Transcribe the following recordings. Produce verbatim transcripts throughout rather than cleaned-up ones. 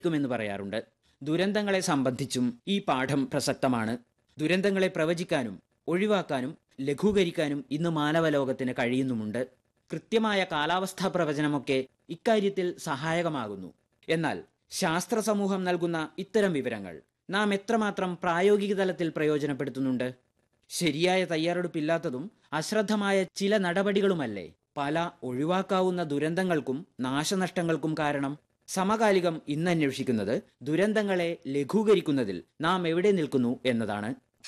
ക്കുമെന്ന് പറയാറുണ്ട്. ദുരന്തങ്ങളെ സംബന്ധിച്ചും ഈ പാഠം പ്രസക്തമാണ്. ദുരന്തങ്ങളെ പ്രവചിക്കാനും ഒഴിവാക്കാനും ലഘൂകരിക്കാനും ഇന്ന് മാനവലോകത്തിന് കഴിയുന്നുമുണ്ട്. കൃത്യമായ കാലാവസ്ഥാ പ്രവചനമൊക്കെ ഇക്കാര്യത്തിൽ സഹായകമാകുന്നു. എന്നാൽ ശാസ്ത്ര സമൂഹം നൽകുന്ന ഇത്തരം വിവരങ്ങൾ നാം എത്രമാത്രം പ്രായോഗിക തലത്തിൽ പ്രയോജനപ്പെടുത്തുന്നുണ്ട്? ശരിയായ തയ്യാറെടുപ്പില്ലാത്തതും അശ്രദ്ധമായ ചില നടപടികളുമല്ലേ പല ഒഴിവാക്കാവുന്ന ദുരന്തങ്ങൾക്കും നാശനഷ്ടങ്ങൾക്കും കാരണം? സമകാലികം ഇന്ന് അന്വേഷിക്കുന്നത് ദുരന്തങ്ങളെ ലഘൂകരിക്കുന്നതിൽ നാം എവിടെ നിൽക്കുന്നു എന്നതാണ്.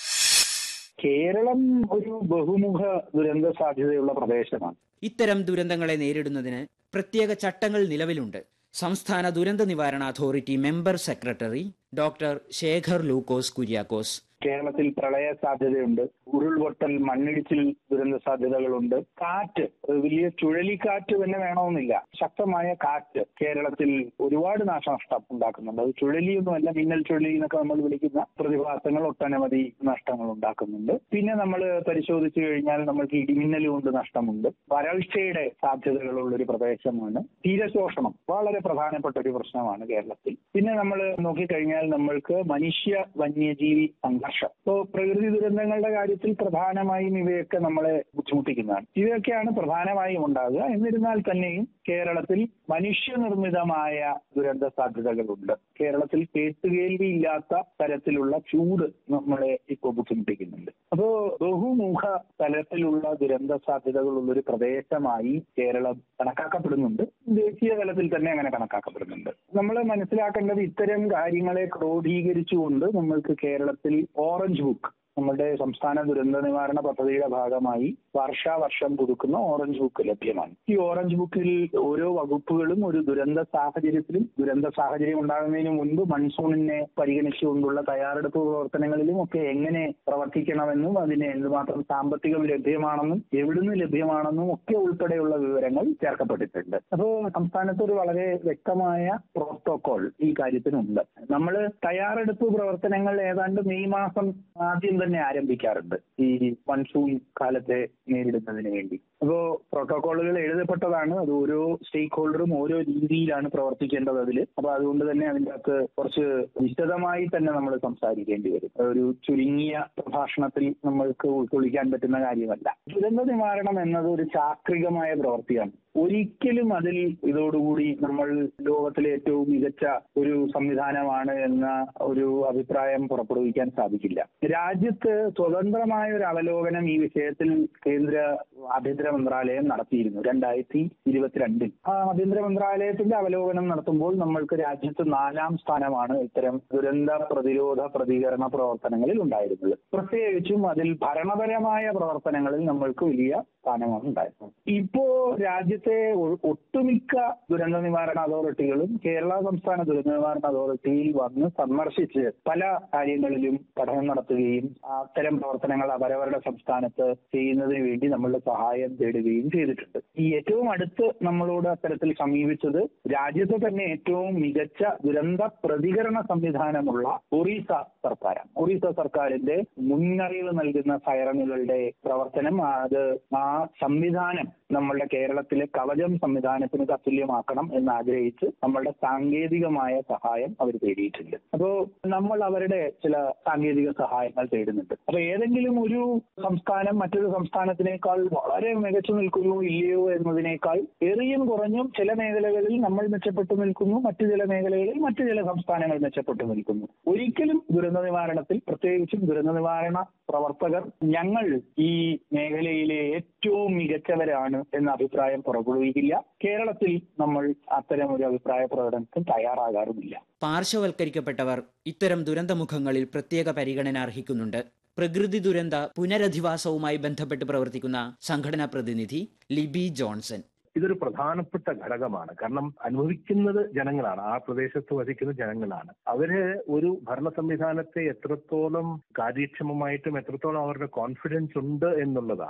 കേരളം ഒരു ബഹുമുഖ ദുരന്ത സാധ്യതയുള്ള പ്രദേശമാണ്. ഇത്തരം ദുരന്തങ്ങളെ നേരിടുന്നതിന് പ്രത്യേക ചട്ടങ്ങൾ നിലവിലുണ്ട്. സംസ്ഥാന ദുരന്ത നിവാരണ authority member secretary doctor Shekhar ലൂക്കോസ് കുര്യാക്കോസ്. കേരളത്തിൽ പ്രളയ സാധ്യതയുണ്ട്, ഉരുൾപൊട്ടൽ, മണ്ണിടിച്ചിൽ ദുരന്ത സാധ്യതകളുണ്ട്. കാറ്റ്, വലിയ ചുഴലിക്കാറ്റ് തന്നെ വേണമെന്നില്ല, ശക്തമായ കാറ്റ് കേരളത്തിൽ ഒരുപാട് നാശനഷ്ടം ഉണ്ടാക്കുന്നുണ്ട്. അത് ചുഴലിയൊന്നുമല്ല, മിന്നൽ ചുഴലി എന്നൊക്കെ നമ്മൾ വിളിക്കുന്ന പ്രതിഭാസങ്ങൾ ഒട്ടനവധി നഷ്ടങ്ങൾ ഉണ്ടാക്കുന്നുണ്ട്. പിന്നെ നമ്മൾ പരിശോധിച്ചു കഴിഞ്ഞാൽ നമ്മൾക്ക് ഇടിമിന്നൽ കൊണ്ട് നഷ്ടമുണ്ട്. വരൾച്ചയുടെ സാധ്യതകളുള്ള ഒരു പ്രദേശമാണ്. തീരശോഷണം വളരെ പ്രധാനപ്പെട്ട ഒരു പ്രശ്നമാണ് കേരളത്തിൽ. പിന്നെ നമ്മൾ നോക്കിക്കഴിഞ്ഞാൽ നമ്മൾക്ക് മനുഷ്യ വന്യജീവി സംഘർഷം. ഇപ്പോൾ പ്രകൃതി ദുരന്തങ്ങളുടെ കാര്യത്തിൽ പ്രധാനമായും ഇവയൊക്കെ നമ്മളെ ബുദ്ധിമുട്ടിക്കുന്നതാണ്. ഇവയൊക്കെയാണ് പ്രധാനമായും ഉണ്ടാകുക. എന്നിരുന്നാൽ തന്നെയും കേരളത്തിൽ മനുഷ്യനിർമ്മിതമായ ദുരന്ത സാധ്യതകളുണ്ട്. കേരളത്തിൽ കേട്ടുകേൾവിയില്ലാത്ത തരത്തിലുള്ള ചൂട് നമ്മളെ ഇപ്പോൾ ബുദ്ധിമുട്ടിക്കുന്നുണ്ട്. അപ്പോ ബഹുമുഖ തലത്തിലുള്ള ദുരന്ത സാധ്യതകളുള്ളൊരു പ്രദേശമായി കേരളം കണക്കാക്കപ്പെടുന്നുണ്ട്. ദേശീയ തലത്തിൽ തന്നെ അങ്ങനെ കണക്കാക്കപ്പെടുന്നുണ്ട്. നമ്മൾ മനസ്സിലാക്കേണ്ടത് ഇത്തരം കാര്യങ്ങളെ ക്രോഡീകരിച്ചുകൊണ്ട് നമ്മൾക്ക് കേരളത്തിൽ ഓറഞ്ച് ബുക്ക്, നമ്മുടെ സംസ്ഥാന ദുരന്ത നിവാരണ പദ്ധതിയുടെ ഭാഗമായി വർഷാവർഷം പുതുക്കുന്ന ഓറഞ്ച് ബുക്ക് ലഭ്യമാണ്. ഈ ഓറഞ്ച് ബുക്കിൽ ഓരോ വകുപ്പുകളും ഒരു ദുരന്ത സാഹചര്യത്തിലും ദുരന്ത സാഹചര്യം ഉണ്ടാകുന്നതിന് മുൻപ് മൺസൂണിനെ പരിഗണിച്ചുകൊണ്ടുള്ള തയ്യാറെടുപ്പ് പ്രവർത്തനങ്ങളിലും ഒക്കെ എങ്ങനെ പ്രവർത്തിക്കണമെന്നും അതിന് എന്തുമാത്രം സാമ്പത്തികം ലഭ്യമാണെന്നും എവിടുന്ന് ലഭ്യമാണെന്നും ഒക്കെ ഉൾപ്പെടെയുള്ള വിവരങ്ങൾ ചേർക്കപ്പെട്ടിട്ടുണ്ട്. അപ്പോൾ സംസ്ഥാനത്ത് ഒരു വളരെ വ്യക്തമായ പ്രോട്ടോകോൾ ഈ കാര്യത്തിനുണ്ട്. നമ്മൾ തയ്യാറെടുപ്പ് പ്രവർത്തനങ്ങൾ ഏതാണ്ട് മെയ് മാസം ആദ്യം തന്നെ ആരംഭിക്കാറുണ്ട് ഈ മൺസൂൺ കാലത്തെ നേരിടുന്നതിന് വേണ്ടി. അപ്പോ പ്രോട്ടോകോളുകൾ എഴുതപ്പെട്ടതാണ്. അത് ഓരോ സ്റ്റേക്ക് ഹോൾഡറും ഓരോ രീതിയിലാണ് പ്രവർത്തിക്കേണ്ടത് അതിൽ. അപ്പൊ അതുകൊണ്ട് തന്നെ അതിൻ്റെ അകത്ത് കുറച്ച് വിശദമായി തന്നെ നമ്മൾ സംസാരിക്കേണ്ടി വരും. ഒരു ചുരുങ്ങിയ പ്രഭാഷണത്തിൽ നമ്മൾക്ക് ഉൾക്കൊള്ളിക്കാൻ പറ്റുന്ന കാര്യമല്ല. ദുരന്ത നിവാരണം എന്നത് ഒരു ചാക്രികമായ പ്രവൃത്തിയാണ്. ഒരിക്കലും അതിൽ ഇതോടുകൂടി നമ്മൾ ലോകത്തിലെ ഏറ്റവും മികച്ച ഒരു സംവിധാനമാണ് എന്ന ഒരു അഭിപ്രായം പുറപ്പെടുവിക്കാൻ സാധിക്കില്ല. രാജ്യത്ത് സ്വതന്ത്രമായ ഒരു അവലോകനം ഈ വിഷയത്തിൽ കേന്ദ്ര ആഭ്യന്തര മന്ത്രാലയം നടത്തിയിരുന്നു രണ്ടായിരത്തി ഇരുപത്തിരണ്ടിൽ. ആ ആഭ്യന്തര മന്ത്രാലയത്തിന്റെ അവലോകനം നടത്തുമ്പോൾ നമ്മൾക്ക് രാജ്യത്ത് നാലാം സ്ഥാനമാണ് ഇത്തരം ദുരന്ത പ്രതിരോധ പ്രതികരണ പ്രവർത്തനങ്ങളിൽ ഉണ്ടായിരുന്നത്. പ്രത്യേകിച്ചും അതിൽ ഭരണപരമായ പ്രവർത്തനങ്ങളിൽ നമ്മൾക്ക് വലിയ സ്ഥാനമാണ് ഉണ്ടായിരുന്നത്. ഇപ്പോ രാജ്യത്തെ ഒട്ടുമിക്ക ദുരന്ത നിവാരണ അതോറിറ്റികളും കേരള സംസ്ഥാന ദുരന്ത നിവാരണ അതോറിറ്റിയിൽ വന്ന് സന്ദർശിച്ച് പല കാര്യങ്ങളിലും പഠനം നടത്തുകയും അത്തരം പ്രവർത്തനങ്ങൾ അവരവരുടെ സംസ്ഥാനത്ത് ചെയ്യുന്നതിന് വേണ്ടി നമ്മളുടെ സഹായം തേടുകയും ചെയ്തിട്ടുണ്ട്. ഈ ഏറ്റവും അടുത്ത് നമ്മളോട് അത്തരത്തിൽ സമീപിച്ചത് രാജ്യത്തെ തന്നെ ഏറ്റവും മികച്ച ദുരന്ത പ്രതികരണ സംവിധാനമുള്ള ഒറീസ സർക്കാരാണ്. ഒറീസ സർക്കാരിന്റെ മുന്നറിയിപ്പ് നൽകുന്ന സൈറനുകളുടെ പ്രവർത്തനം, അത് ആ സംവിധാനം നമ്മളുടെ കേരളത്തിലെ കവചം സംവിധാനത്തിന് തത്തുല്യമാക്കണം എന്നാഗ്രഹിച്ച് നമ്മളുടെ സാങ്കേതികമായ സഹായം അവർ തേടിയിട്ടുണ്ട്. അപ്പോൾ നമ്മൾ അവരുടെ ചില സാങ്കേതിക സഹായങ്ങൾ തേടുന്നുണ്ട്. അപ്പൊ ഏതെങ്കിലും ഒരു സംസ്ഥാനം മറ്റൊരു സംസ്ഥാനത്തിനേക്കാൾ വളരെ മികച്ചു നിൽക്കുന്നു ഇല്ലയോ എന്നതിനേക്കാൾ ഏറിയും കുറഞ്ഞും ചില മേഖലകളിൽ നമ്മൾ മെച്ചപ്പെട്ടു നിൽക്കുന്നു, മറ്റു ചില മേഖലകളിൽ മറ്റു ചില സംസ്ഥാനങ്ങൾ മെച്ചപ്പെട്ടു നിൽക്കുന്നു. ഒരിക്കലും ദുരന്ത നിവാരണത്തിൽ, പ്രത്യേകിച്ചും ദുരന്ത നിവാരണ പ്രവർത്തകർ ഞങ്ങൾ ഈ മേഖലയിലെ ഏറ്റവും മികച്ചവരാണ് എന്ന അഭിപ്രായം പുറപ്പെടുവിക്കില്ല. കേരളത്തിൽ നമ്മൾ അത്തരം ഒരു അഭിപ്രായ പ്രകടനത്തിന് തയ്യാറാകാറുമില്ല. പാർശ്വവൽക്കരിക്കപ്പെട്ടവർ ഇത്തരം ദുരന്തമുഖങ്ങളിൽ പ്രത്യേക പരിഗണന അർഹിക്കുന്നുണ്ട്. പ്രകൃതി ദുരന്ത പുനരധിവാസവുമായി ബന്ധപ്പെട്ട് പ്രവർത്തിക്കുന്ന സംഘടനാ പ്രതിനിധി ലിബി ജോൺസൺ. ഇതൊരു പ്രധാനപ്പെട്ട ഘടകമാണ്. കാരണം അനുഭവിക്കുന്നത് ജനങ്ങളാണ്, ആ പ്രദേശത്ത് വസിക്കുന്ന ജനങ്ങളാണ്. അവര് ഒരു ഭരണ സംവിധാനത്തെ എത്രത്തോളം കാര്യക്ഷമമായിട്ടും എത്രത്തോളം അവരുടെ കോൺഫിഡൻസ് ഉണ്ട് എന്നുള്ളതാണ്.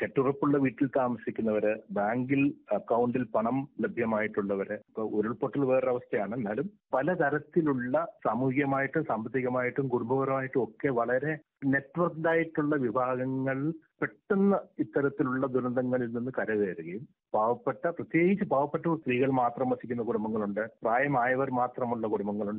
കെട്ടുറപ്പുള്ള വീട്ടിൽ താമസിക്കുന്നവര്, ബാങ്കിൽ അക്കൗണ്ടിൽ പണം ലഭ്യമായിട്ടുള്ളവര്. ഇപ്പൊ ഉരുൾപൊട്ടൽ വേറൊരവസ്ഥയാണ്. എന്നാലും പലതരത്തിലുള്ള സാമൂഹികമായിട്ടും സാമ്പത്തികമായിട്ടും കുടുംബപരമായിട്ടും ഒക്കെ വളരെ നെറ്റ്വർക്ക്ഡ് ആയിട്ടുള്ള വിഭാഗങ്ങൾ പെട്ടെന്ന് ഇത്തരത്തിലുള്ള ദുരന്തങ്ങളിൽ നിന്ന് കരകയറുകയും പാവപ്പെട്ട, പ്രത്യേകിച്ച് പാവപ്പെട്ട സ്ത്രീകൾ മാത്രം വസിക്കുന്ന കുടുംബങ്ങളുണ്ട്, പ്രായമായവർ മാത്രമുള്ള കുടുംബങ്ങളുണ്ട്.